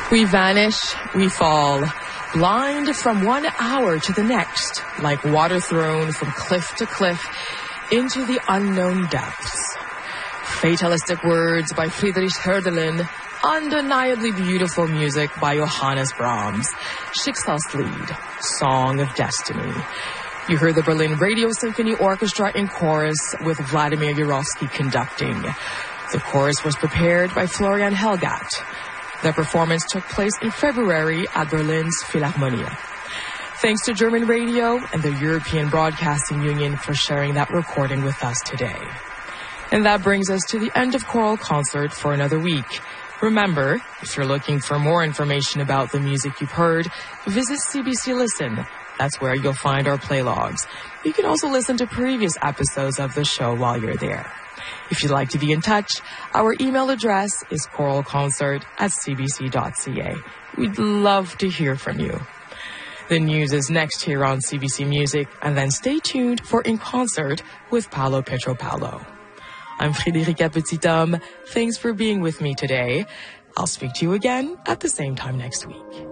We vanish, we fall, blind from 1 hour to the next, like water thrown from cliff to cliff into the unknown depths. Fatalistic words by Friedrich Hölderlin, undeniably beautiful music by Johannes Brahms, Schicksalslied, Song of Destiny. You heard the Berlin Radio Symphony Orchestra in chorus with Vladimir Jurovsky conducting. The chorus was prepared by Florian Helgat. The performance took place in February at Berlin's Philharmonie. Thanks to German Radio and the European Broadcasting Union for sharing that recording with us today. And that brings us to the end of Choral Concert for another week. Remember, if you're looking for more information about the music you've heard, visit CBC Listen. That's where you'll find our play logs. You can also listen to previous episodes of the show while you're there. If you'd like to be in touch, our email address is choralconcert@cbc.ca. We'd love to hear from you. The news is next here on CBC Music, and then stay tuned for In Concert with Paolo Petropalo. I'm Frédérica Petit-Homme. Thanks for being with me today. I'll speak to you again at the same time next week.